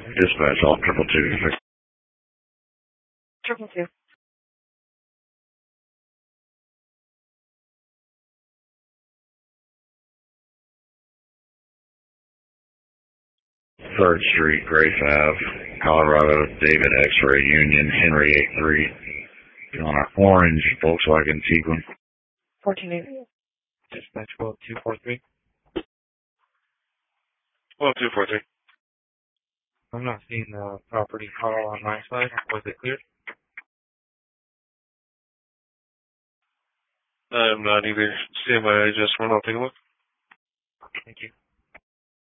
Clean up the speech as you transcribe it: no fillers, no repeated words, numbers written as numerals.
Dispatch all 222. 222. Third Street, Grace Ave, Colorado, David X-Ray Union, Henry 83. On an orange Volkswagen Tiguan. 1480. Dispatch 10243. 10243. I'm not seeing the property call on my side. Was it cleared? I'm not either. Stand by, I just want to take a look. Thank you.